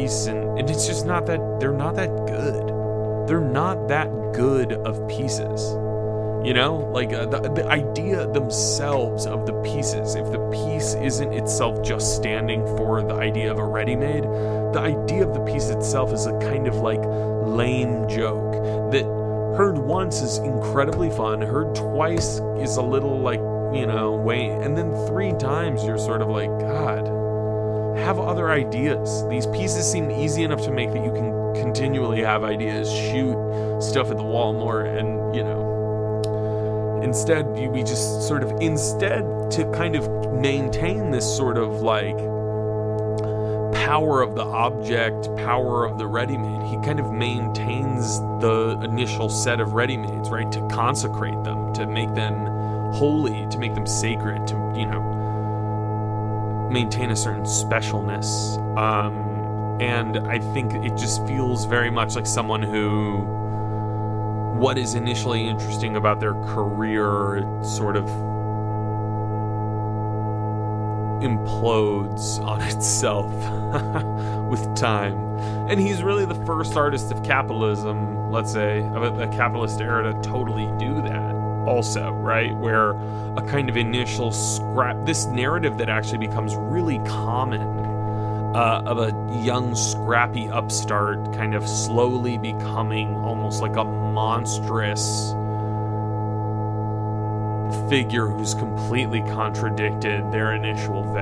piece, and it's just not that, they're not that good. They're not that good of pieces. You know, like the idea themselves of the pieces, if the piece isn't itself just standing for the idea of a ready-made, the idea of the piece itself is a kind of like lame joke that heard once is incredibly fun, heard twice is a little like, you know, wait, and then 3 times you're sort of like, God, have other ideas. These pieces seem easy enough to make that you can continually have ideas, shoot stuff at the wall more, and, you know, instead we just sort of, to kind of maintain this sort of like power of the object, power of the ready-made, he kind of maintains the initial set of ready-mades, right, to consecrate them, to make them holy, to make them sacred, to, you know, maintain a certain specialness. And I think it just feels very much like someone who, what is initially interesting about their career sort of implodes on itself with time. And he's really the first artist of capitalism, let's say, of the capitalist era, to totally do that also, right? Where a kind of initial scrap, this narrative that actually becomes really common, of a young, scrappy upstart kind of slowly becoming almost like a monstrous figure who's completely contradicted their initial